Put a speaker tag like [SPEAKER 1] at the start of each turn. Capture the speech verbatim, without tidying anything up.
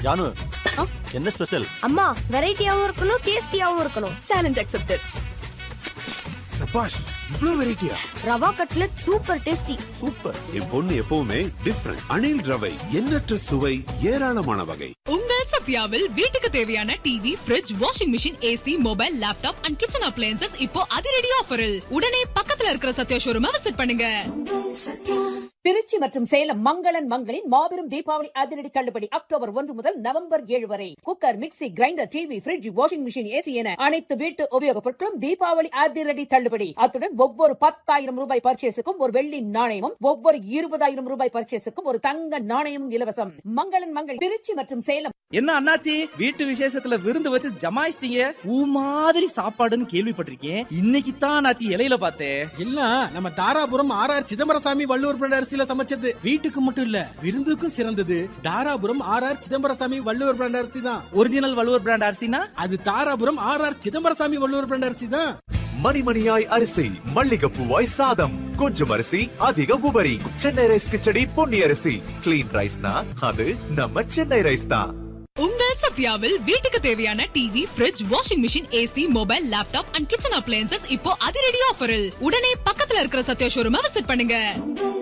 [SPEAKER 1] ஜானு, என்ன ஸ்பெஷல்?
[SPEAKER 2] அம்மா வெரைட்டியாவும் இருக்கணும், டேஸ்டியாவும் இருக்கணும். Challenge accepted.
[SPEAKER 3] சபாஷ், இவ்ளோ வெரைட்டியா?
[SPEAKER 2] Rava cutlet super tasty.
[SPEAKER 1] Super.
[SPEAKER 3] என் பொண்ணு எப்பவுமே டிஃபரண்ட். அணில் ரவை, எண்ணற்ற சுவை, ஏராளமான வகை.
[SPEAKER 4] உங்கள் சத்யாவில் வீட்டுக்கு தேவையான TV, fridge, washing machine, AC, mobile, laptop and kitchen appliances இப்போ அதிரடி ஆஃபரில். உடனே பக்கத்துல இருக்கிற சத்யா ஷோரூமை விசிட் பண்ணுங்க.
[SPEAKER 5] திருச்சி மற்றும் சேலம் மங்களன் மங்களின் மாபெரும் தீபாவளி அதிரடி தள்ளுபடி அக்டோபர் ஒன்று முதல் நவம்பர் ஏழு வரை. Cooker, mixie, grinder, TV, fridge, washing machine, AC என அனைத்து வீட்டு உபயோகப் பொருட்களும் தீபாவளி அதிரடி தள்ளுபடி. அத்துடன் ஒவ்வொரு பத்தாயிரம் ரூபாய் பர்ச்சேஸுக்கும் ஒரு வெள்ளி நாணயமும், ஒவ்வொரு இருபதாயிரம் ரூபாய் பர்ச்சேஸுக்கும் ஒரு தங்க நாணயமும் இலவசம். மங்களன் மங்கள் திருச்சி மற்றும் சேலம்.
[SPEAKER 6] என்ன அண்ணாச்சி, வீட்டு விசேஷத்துல விருந்து வச்சு ஜமாயிச்சிட்டீங்க? ஊ மாதிரி சாப்பாடுன்னு கேள்விப்பட்டிருக்கேன், இன்னைக்கு தான் அண்ணாச்சி இலையில பார்த்தேன்.
[SPEAKER 7] இல்ல, நம்ம Dharapuram R R Chidambarasamy Valluvar brand அரிசியில சமைச்சது. வீட்டுக்கு மட்டும் இல்ல, விருந்துக்கும் சிறந்தது Dharapuram R R Chidambarasamy Valluvar brand அரிசி தான்.
[SPEAKER 6] ஒரிஜினல் வள்ளுவர் பிராண்ட் அரிசினா
[SPEAKER 7] அது Dharapuram R R Chidambarasamy Valluvar brand அரிசி தான்.
[SPEAKER 8] மணிமணியாய் அரிசி, மல்லிகைப்பூவாய் சாதம், கொஞ்சம் அரிசி அதிக உபரி. சென்னை ரைஸ் கிச்சடி பொன்னி அரிசி. கிளீன் ரைஸ்னா அது நம்ம சென்னை ரைஸ் தான்.
[SPEAKER 4] உங்கள் சத்யாவில் வீட்டுக்கு தேவையான TV, fridge, washing machine, AC, mobile, laptop and kitchen appliances இப்போ அதிரடி ஆஃபரில். உடனே பக்கத்துல இருக்கிற சத்யா ஷோரூமை விசிட் பண்ணுங்க.